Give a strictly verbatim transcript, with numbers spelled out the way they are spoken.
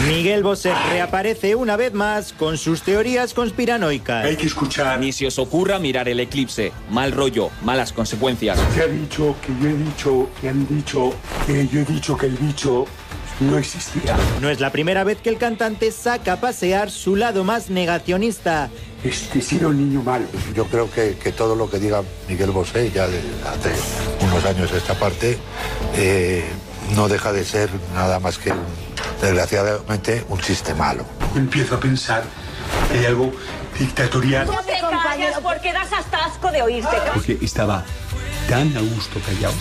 Miguel Bosé reaparece una vez más con sus teorías conspiranoicas. Hay que escuchar. Ni se os ocurra mirar el eclipse. Mal rollo, malas consecuencias. Se ha dicho que yo he dicho, que han dicho, que yo he dicho que el bicho no existía. No es la primera vez que el cantante saca a pasear su lado más negacionista. Este ha sido un niño malo. Yo creo que, que todo lo que diga Miguel Bosé, ya de, hace unos años esta parte, eh, no deja de ser nada más que, un, desgraciadamente, un chiste malo. Empiezo a pensar que hay algo dictatorial. No te calles porque das hasta asco de oírte. Porque estaba tan a gusto callado.